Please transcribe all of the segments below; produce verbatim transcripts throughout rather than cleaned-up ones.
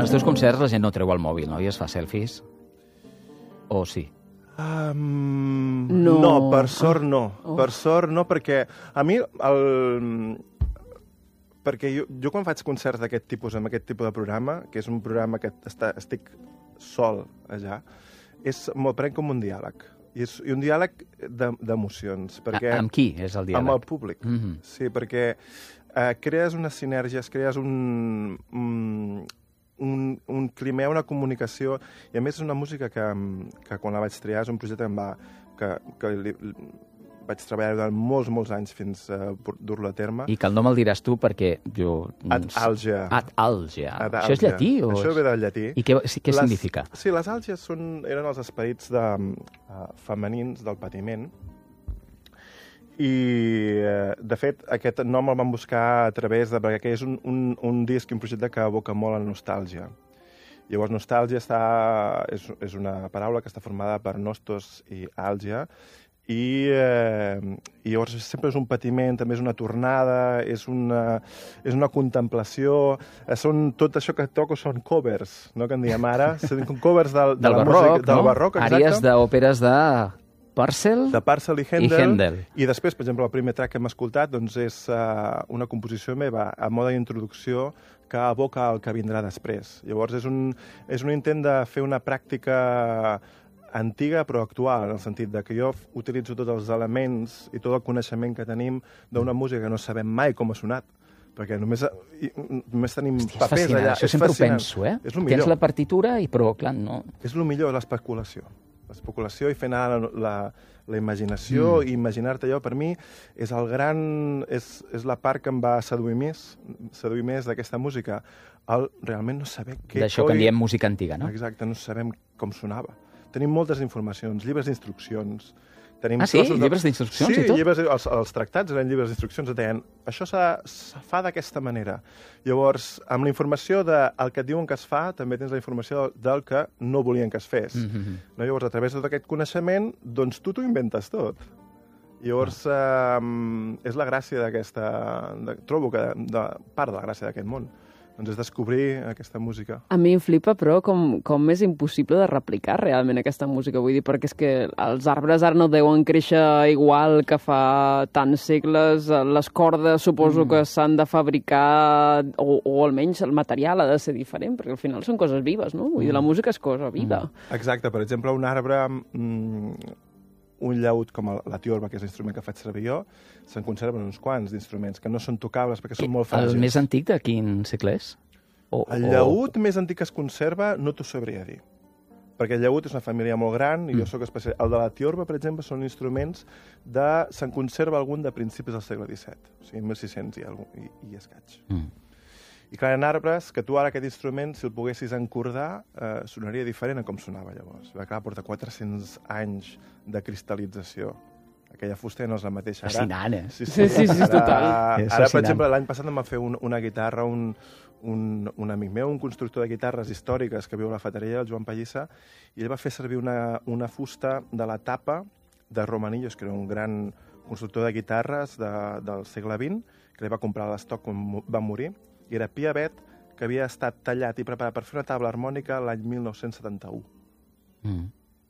En els teus concerts la gent no treu el mòbil, no? I es fa selfies? O sí? Um, no. no, per sort no. Oh. Per sort no, perquè a mi el... perquè jo, jo quan faig concerts d'aquest tipus, amb aquest tipus de programa, que és un programa que està, estic sol allà, és, m'ho prenc com un diàleg. I és i un diàleg d'emocions. Perquè, amb qui és el diàleg? Amb el públic. Mm-hmm. Sí, perquè eh, crees unes sinergies, crees un, un, un, un clima, una comunicació, i a més és una música que, que quan la vaig triar és un projecte que em va... que, que li, vaig treballar durant molts, molts anys fins a dur-lo a terme. I que el nom el diràs tu perquè jo... Ad algia. Ad algia. Ad Això és llatí? O Això ve del llatí. I què, què les, significa? Sí, les àlgies són, eren els esperits de, uh, femenins del patiment. I, uh, de fet, aquest nom el vam buscar a través de... perquè és un, un, un disc i un projecte que evoca molt la nostàlgia. Llavors, nostàlgia està, és, és una paraula que està formada per nostos i àlgia, i, eh, i llavors sempre és un patiment, també és una tornada, és una, és una contemplació, eh, són, tot això que toco són covers, no, que en diem ara, són covers del, de del la barroc, música, del no? barroc, exacte. Àries d'òperes de Purcell, de Purcell i Handel, i Handel. I després, per exemple, el primer track que hem escoltat doncs és uh, una composició meva a mode d'introducció que evoca el que vindrà després. Llavors és un, és un intent de fer una pràctica antiga però actual, en el sentit de que jo utilitzo tots els elements i tot el coneixement que tenim d'una música que no sabem mai com ha sonat, perquè només, només tenim Hòstia, papers allà. Això és sempre fascinant. ho penso, eh? És lo millor. Tens la partitura, i però, clar, no... És el millor, l'especulació. L'especulació i fer anar la, la, la imaginació, mm. i imaginar-te allò, per mi, és el gran... És, és la part que em va seduir més, seduir més d'aquesta música. El realment no saber què... D'això que en diem música antiga, no? Exacte, no sabem com sonava. Tenim moltes informacions, llibres d'instruccions... Tenim ah, sí? de... Llibres d'instruccions sí, i tot? Sí, llibres, els, els tractats eren llibres d'instruccions, et deien, això se fa d'aquesta manera. Llavors, amb la informació del que et diuen que es fa, també tens la informació del que no volien que es fes. Mm-hmm. No? Llavors, a través de tot aquest coneixement, doncs tu t'ho inventes tot. Llavors, ah. eh, és la gràcia d'aquesta... Trobo que de, part de la gràcia d'aquest món. Doncs és descobrir aquesta música. A mi em flipa, però, com, com és impossible de replicar realment aquesta música. Vull dir, perquè és que els arbres ara no deuen créixer igual que fa tants segles. Les cordes suposo mm. que s'han de fabricar, o, o almenys el material ha de ser diferent, perquè al final són coses vives, no? Vull dir, la música és cosa viva. Mm. Exacte. Per exemple, un arbre... Mm, un llaüt com la tiorba, que és l'instrument que faig servir jo, se'n conserven uns quants d'instruments que no són tocables perquè són molt fràgils. El més antic de quin segle és? O, el llaüt o... més antic que es conserva no t'ho sabria dir. Perquè el llaüt és una família molt gran i mm. jo sóc especial. El de la tiorba, per exemple, són instruments de... Se'n conserva algun de principis del segle disset, o sigui, mil sis-cents i, algun... I, i escaig. Mm. I clar, en arbres, que tu ara aquest instrument, si el poguessis encordar, eh, sonaria diferent a com sonava llavors. Va, clar, porta quatre-cents anys de cristal·lització. Aquella fusta no és la mateixa. Ara, fascinant, eh? Sí, sí, sí, sí, ara, total. Ara, ara per exemple, l'any passat em va fer un, una guitarra, un, un, un amic meu, un constructor de guitarres històriques que viu a la Fatarella, el Joan Pallissa, i ell va fer servir una, una fusta de la tapa de Romanillos, que era un gran constructor de guitarres de, del segle vint, que ell va comprar a l'estoc quan va morir, i era pi avet, que havia estat tallat i preparat per fer una taula harmònica l'any mil nou-cents setanta-u. Mm.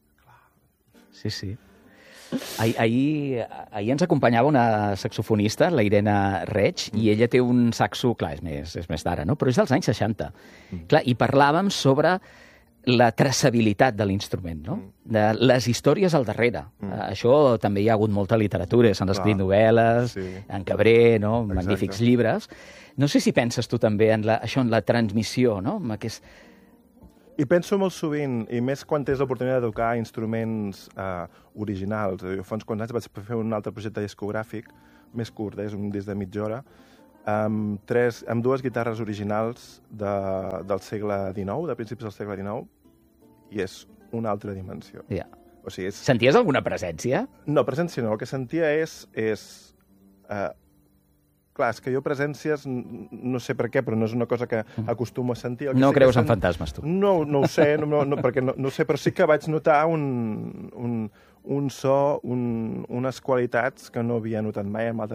Sí, sí. Ahir, ahir, ahir ens acompanyava una saxofonista, la Irene Reig, mm. i ella té un saxo, clar, és més, és més d'ara, no? Però és dels anys seixanta. Mm. Clar, i parlàvem sobre la traçabilitat de l'instrument, no? Mm. De les històries al darrere. Mm. Uh, això també hi ha hagut molta literatura, s'han escrit novel·les, sí. En Cabré, no? Magnífics llibres. No sé si penses tu també en la, això, en la transmissió, no? En aquest... I penso molt sovint, i més quan tens l'oportunitat de tocar instruments eh, originals. Jo fa uns quants anys vaig fer un altre projecte discogràfic, més curt, eh? És un disc de mitja hora, amb, tres, amb dues guitarres originals de, del segle dinou, de principis del segle dinou, i és una altra dimensió. Ja. O sigui, és... Senties alguna presència? No, presència no. El que sentia és... és eh, clar, és que jo presències, no sé per què, però no és una cosa que acostumo a sentir. No sí creus sent... en fantasmes, tu? No, no ho sé, no, no, perquè no, no sé, però sí que vaig notar un, un, un so, un, unes qualitats que no havia notat mai en altres